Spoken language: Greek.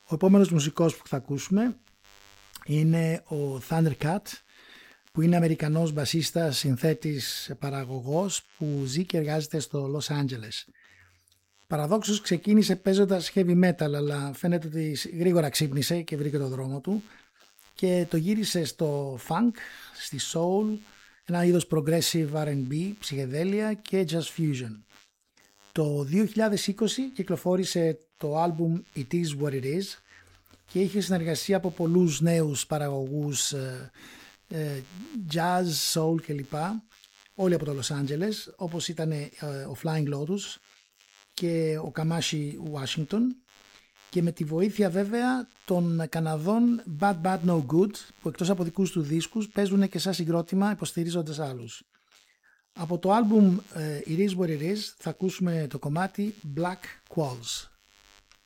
Ο επόμενος μουσικός που θα ακούσουμε είναι ο Thundercat, που είναι Αμερικανός μπασίστας, συνθέτης, παραγωγός που ζει και εργάζεται στο Λος Άντζελες. Παραδόξως ξεκίνησε παίζοντας heavy metal, αλλά φαίνεται ότι γρήγορα ξύπνησε και βρήκε το δρόμο του και το γύρισε στο funk, στη soul, ένα είδος progressive R&B, ψυχεδέλεια και jazz fusion. Το 2020 κυκλοφόρησε το άλμπουμ It Is What It Is και είχε συνεργασία από πολλούς νέους παραγωγούς jazz, soul κλπ. Όλοι από το Los Angeles, όπως ήταν ο Flying Lotus και ο Kamashi Washington, και με τη βοήθεια βέβαια των Καναδών Bad Bad No Good, που εκτός από δικούς του δίσκους παίζουν και σαν συγκρότημα υποστηρίζοντας άλλους. Από το άλμπουμ It Is What It Is θα ακούσουμε το κομμάτι Black Qualls.